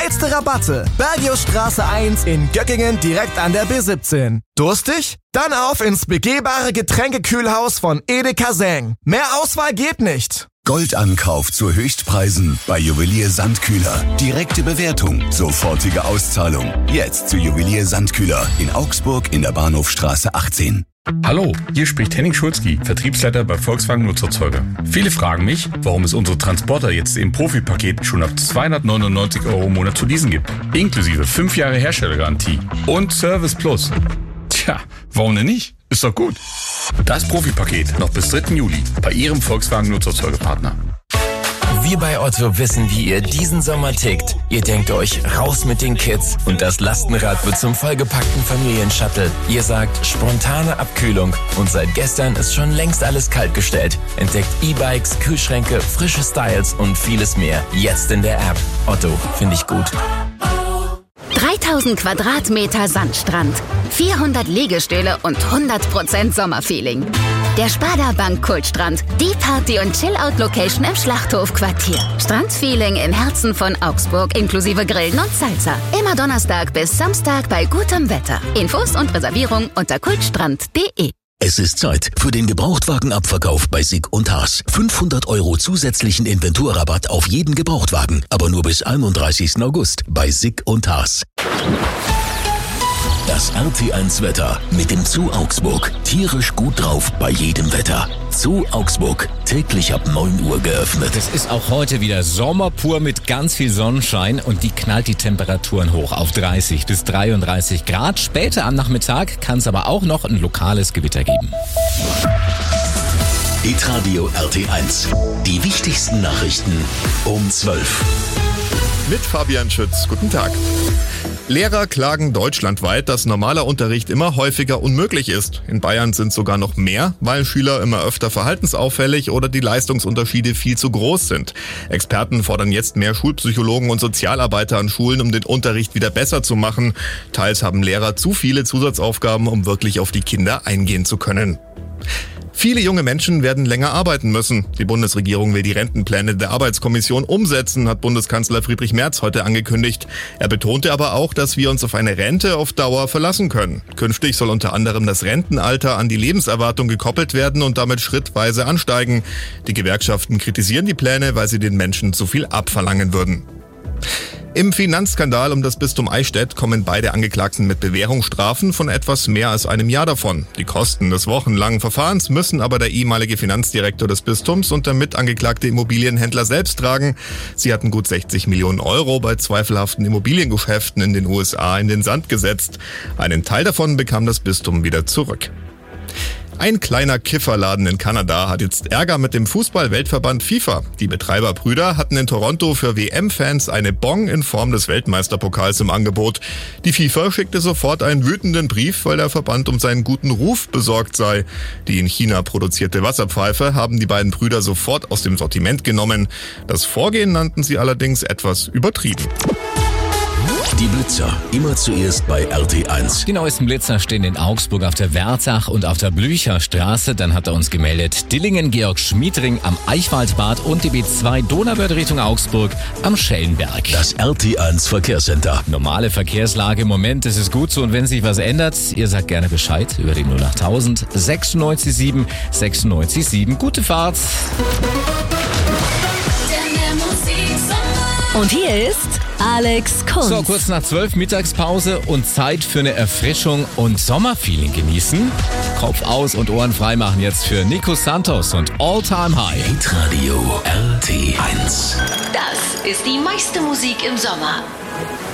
Geilste Rabatte. Bergiusstraße 1 in Göckingen direkt an der B17. Durstig? Dann auf ins begehbare Getränkekühlhaus von Edeka Säng. Mehr Auswahl geht nicht. Goldankauf zu Höchstpreisen bei Juwelier Sandkühler. Direkte Bewertung, sofortige Auszahlung. Jetzt zu Juwelier Sandkühler in Augsburg in der Bahnhofstraße 18. Hallo, hier spricht Henning Schulzki, Vertriebsleiter bei Volkswagen Nutzerzeuger. Viele fragen mich, warum es unsere Transporter jetzt im Profipaket schon ab 299 € im Monat zu leasen gibt. Inklusive 5 Jahre Herstellergarantie und Service Plus. Tja, warum denn nicht? Ist doch gut. Das Profipaket noch bis 3. Juli bei Ihrem Volkswagen Nutzerzeugerpartner. Wir bei Otto wissen, wie ihr diesen Sommer tickt. Ihr denkt euch, raus mit den Kids und das Lastenrad wird zum vollgepackten Familienshuttle. Ihr sagt, spontane Abkühlung und seit gestern ist schon längst alles kaltgestellt. Entdeckt E-Bikes, Kühlschränke, frische Styles und vieles mehr. Jetzt in der App. Otto, finde ich gut. 3000 Quadratmeter Sandstrand, 400 Liegestühle und 100% Sommerfeeling. Der Sparda Bank Kultstrand, die Party- und Chill-Out-Location im Schlachthofquartier. Strandfeeling im Herzen von Augsburg inklusive Grillen und Salsa. Immer Donnerstag bis Samstag bei gutem Wetter. Infos und Reservierung unter kultstrand.de. Es ist Zeit für den Gebrauchtwagenabverkauf bei Sick & Haas. 500 € zusätzlichen Inventurrabatt auf jeden Gebrauchtwagen, aber nur bis 31. August bei Sick & Haas. Das RT1-Wetter mit dem Zoo Augsburg. Tierisch gut drauf bei jedem Wetter. Zoo Augsburg, täglich ab 9 Uhr geöffnet. Es ist auch heute wieder Sommer pur mit ganz viel Sonnenschein und die knallt die Temperaturen hoch auf 30 bis 33 Grad. Später am Nachmittag kann es aber auch noch ein lokales Gewitter geben. Hitradio RT1. Die wichtigsten Nachrichten um 12. Mit Fabian Schütz. Guten Tag. Lehrer klagen deutschlandweit, dass normaler Unterricht immer häufiger unmöglich ist. In Bayern sind sogar noch mehr, weil Schüler immer öfter verhaltensauffällig oder die Leistungsunterschiede viel zu groß sind. Experten fordern jetzt mehr Schulpsychologen und Sozialarbeiter an Schulen, um den Unterricht wieder besser zu machen. Teils haben Lehrer zu viele Zusatzaufgaben, um wirklich auf die Kinder eingehen zu können. Viele junge Menschen werden länger arbeiten müssen. Die Bundesregierung will die Rentenpläne der Arbeitskommission umsetzen, hat Bundeskanzler Friedrich Merz heute angekündigt. Er betonte aber auch, dass wir uns auf eine Rente auf Dauer verlassen können. Künftig soll unter anderem das Rentenalter an die Lebenserwartung gekoppelt werden und damit schrittweise ansteigen. Die Gewerkschaften kritisieren die Pläne, weil sie den Menschen zu viel abverlangen würden. Im Finanzskandal um das Bistum Eichstätt kommen beide Angeklagten mit Bewährungsstrafen von etwas mehr als einem Jahr davon. Die Kosten des wochenlangen Verfahrens müssen aber der ehemalige Finanzdirektor des Bistums und der mitangeklagte Immobilienhändler selbst tragen. Sie hatten gut 60 Millionen € bei zweifelhaften Immobiliengeschäften in den USA in den Sand gesetzt. Einen Teil davon bekam das Bistum wieder zurück. Ein kleiner Kifferladen in Kanada hat jetzt Ärger mit dem Fußball-Weltverband FIFA. Die Betreiberbrüder hatten in Toronto für WM-Fans eine Bong in Form des Weltmeisterpokals im Angebot. Die FIFA schickte sofort einen wütenden Brief, weil der Verband um seinen guten Ruf besorgt sei. Die in China produzierte Wasserpfeife haben die beiden Brüder sofort aus dem Sortiment genommen. Das Vorgehen nannten sie allerdings etwas übertrieben. Die Blitzer, immer zuerst bei RT1. Die neuesten Blitzer stehen in Augsburg auf der Wertach und auf der Blücherstraße. Dann hat er uns gemeldet Dillingen, Georg Schmiedring am Eichwaldbad und die B2 Donauwörth Richtung Augsburg am Schellenberg. Das RT1 Verkehrscenter. Normale Verkehrslage im Moment, das ist gut so. Und wenn sich was ändert, ihr sagt gerne Bescheid über die 08000 967 967. Gute Fahrt. Und hier ist Alex Kunz. So, kurz nach 12 Mittagspause und Zeit für eine Erfrischung und Sommerfeeling genießen. Kopf aus und Ohren frei machen jetzt für Nico Santos und All Time High. Hitradio RT1. Das ist die meiste Musik im Sommer.